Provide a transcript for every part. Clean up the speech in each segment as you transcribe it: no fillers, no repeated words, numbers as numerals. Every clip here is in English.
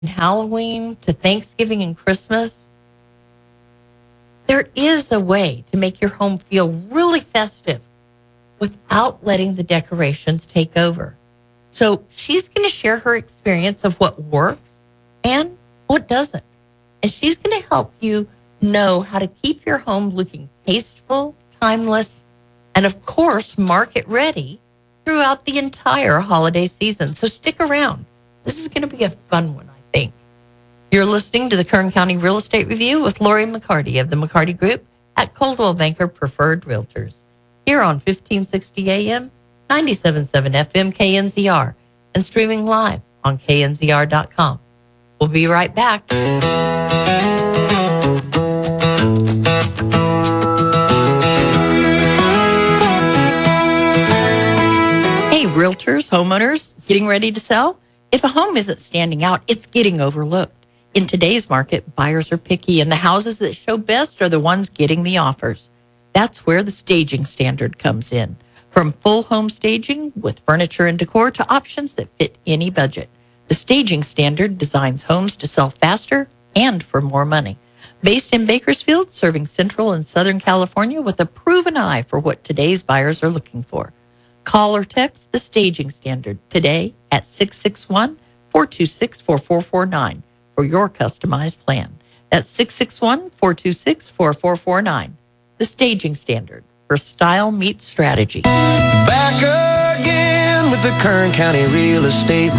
Halloween to Thanksgiving and Christmas, there is a way to make your home feel really festive without letting the decorations take over. So she's going to share her experience of what works and what doesn't. And she's going to help you know how to keep your home looking tasteful, timeless, and of course, market ready throughout the entire holiday season. So stick around. This is going to be a fun one, I think. You're listening to the Kern County Real Estate Review with Lori McCarty of the McCarty Group at Coldwell Banker Preferred Realtors. Here on 1560 AM, 97.7 FM KNZR, and streaming live on knzr.com. We'll be right back. Hey, realtors, homeowners, getting ready to sell? If a home isn't standing out, it's getting overlooked. In today's market, buyers are picky, and the houses that show best are the ones getting the offers. That's where the staging standard comes in. From full home staging with furniture and decor to options that fit any budget. The staging standard designs homes to sell faster and for more money. Based in Bakersfield, serving Central and Southern California with a proven eye for what today's buyers are looking for. Call or text the staging standard today at 661-426-4449 for your customized plan. That's 661-426-4449. The staging standard, for style meets strategy. Back again with the Kern County Real Estate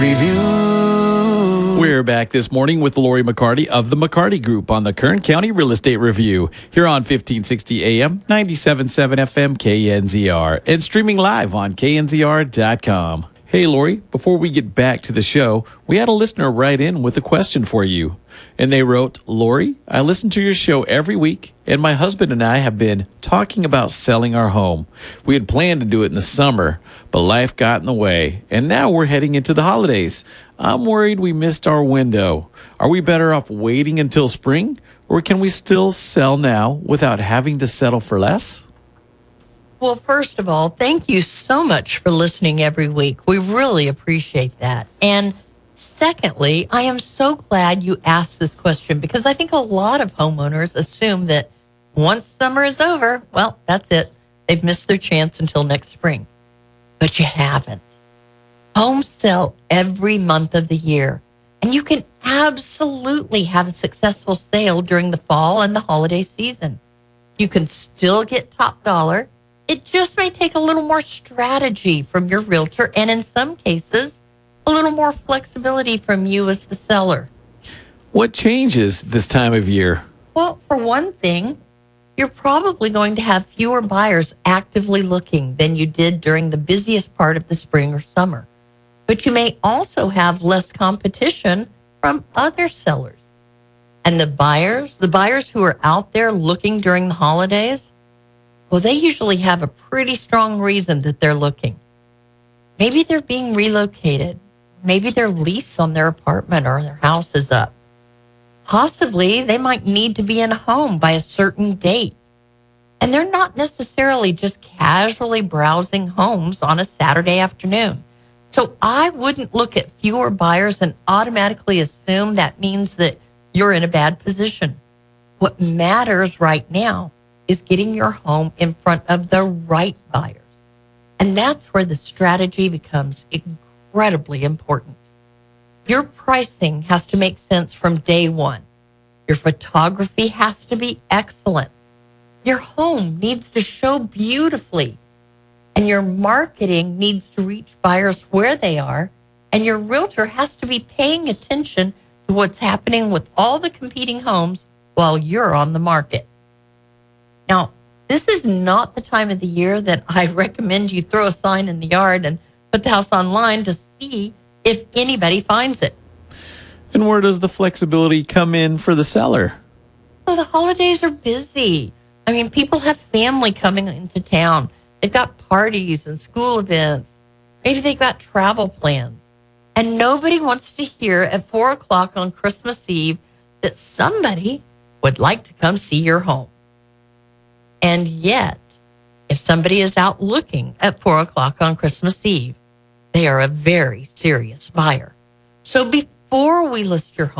Review. We're back this morning with Lori McCarty of the McCarty Group on the Kern County Real Estate Review here on 1560 AM, 97.7 FM KNZR, and streaming live on knzr.com. Hey, Lori, before we get back to the show, we had a listener write in with a question for you. And they wrote, Lori, I listen to your show every week, and my husband and I have been talking about selling our home. We had planned to do it in the summer, but life got in the way, and now we're heading into the holidays. I'm worried we missed our window. Are we better off waiting until spring, or can we still sell now without having to settle for less? Well, first of all, thank you so much for listening every week. We really appreciate that. And secondly, I am so glad you asked this question because I think a lot of homeowners assume that once summer is over, well, that's it. They've missed their chance until next spring. But you haven't. Homes sell every month of the year, and you can absolutely have a successful sale during the fall and the holiday season. You can still get top dollar. It just may take a little more strategy from your realtor, and in some cases, a little more flexibility from you as the seller. What changes this time of year? Well, for one thing, you're probably going to have fewer buyers actively looking than you did during the busiest part of the spring or summer. But you may also have less competition from other sellers. And the buyers who are out there looking during the holidays, well, they usually have a pretty strong reason that they're looking. Maybe they're being relocated. Maybe their lease on their apartment or their house is up. Possibly they might need to be in a home by a certain date. And they're not necessarily just casually browsing homes on a Saturday afternoon. So I wouldn't look at fewer buyers and automatically assume that means that you're in a bad position. What matters right now is getting your home in front of the right buyers. And that's where the strategy becomes incredibly important. Your pricing has to make sense from day one. Your photography has to be excellent. Your home needs to show beautifully. And your marketing needs to reach buyers where they are. And your realtor has to be paying attention to what's happening with all the competing homes while you're on the market. Now, this is not the time of the year that I recommend you throw a sign in the yard and put the house online to see if anybody finds it. And where does the flexibility come in for the seller? Well, the holidays are busy. I mean, people have family coming into town. They've got parties and school events. Maybe they've got travel plans. And nobody wants to hear at 4 o'clock on Christmas Eve that somebody would like to come see your home. And yet, if somebody is out looking at 4 o'clock on Christmas Eve, they are a very serious buyer. So before before we list your home.